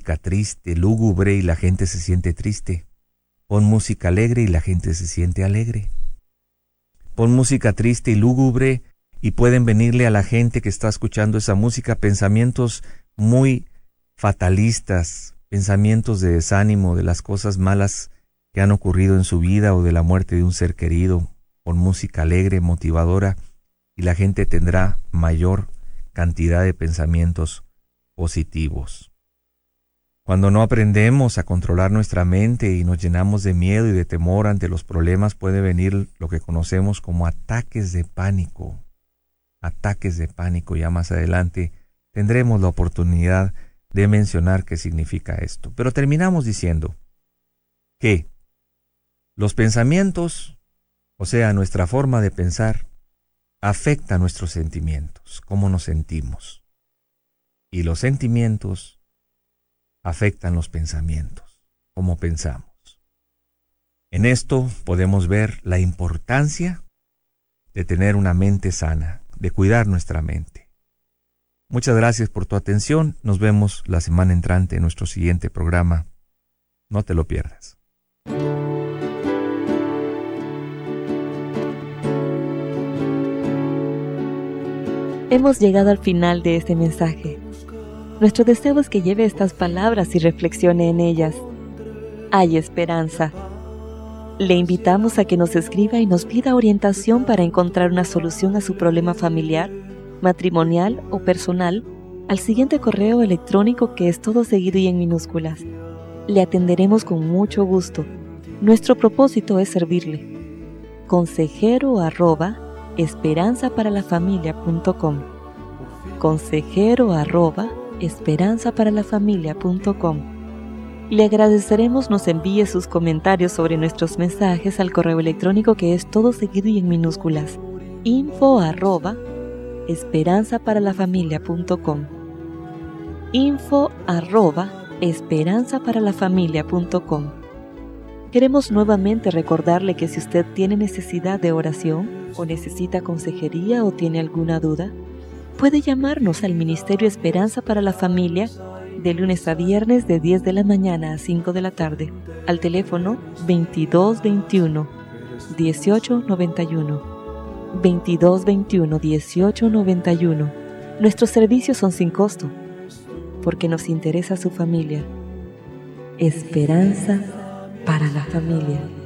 música triste, lúgubre y la gente se siente triste. Pon música alegre y la gente se siente alegre. Pon música triste y lúgubre y pueden venirle a la gente que está escuchando esa música pensamientos muy fatalistas, pensamientos de desánimo, de las cosas malas que han ocurrido en su vida o de la muerte de un ser querido. Pon música alegre, motivadora, y la gente tendrá mayor cantidad de pensamientos positivos. Cuando no aprendemos a controlar nuestra mente y nos llenamos de miedo y de temor ante los problemas, puede venir lo que conocemos como ataques de pánico. Ataques de pánico. Ya más adelante tendremos la oportunidad de mencionar qué significa esto. Pero terminamos diciendo que los pensamientos, o sea, nuestra forma de pensar, afecta nuestros sentimientos, cómo nos sentimos. Y los sentimientos afectan los pensamientos, cómo pensamos. En esto podemos ver la importancia de tener una mente sana, de cuidar nuestra mente. Muchas gracias por tu atención. Nos vemos la semana entrante en nuestro siguiente programa. No te lo pierdas. Hemos llegado al final de este mensaje. Nuestro deseo es que lleve estas palabras y reflexione en ellas. Hay esperanza. Le invitamos a que nos escriba y nos pida orientación para encontrar una solución a su problema familiar, matrimonial o personal al siguiente correo electrónico que es todo seguido y en minúsculas. Le atenderemos con mucho gusto. Nuestro propósito es servirle. consejero@esperanzaparalafamilia.com consejero@esperanzaparalafamilia.com. Le agradeceremos nos envíe sus comentarios sobre nuestros mensajes al correo electrónico que es todo seguido y en minúsculas. info@esperanzaparalafamilia.com info@esperanzaparalafamilia.com. Queremos nuevamente recordarle que si usted tiene necesidad de oración o necesita consejería o tiene alguna duda, puede llamarnos al Ministerio Esperanza para la Familia de lunes a viernes de 10 de la mañana a 5 de la tarde al teléfono 2221-1891. 2221-1891. Nuestros servicios son sin costo porque nos interesa su familia. Esperanza para la familia.